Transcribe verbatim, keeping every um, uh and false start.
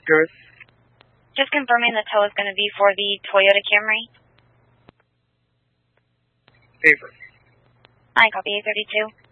Good. Just confirming the tow is going to be for the Toyota Camry. Paper. I copy A thirty-two.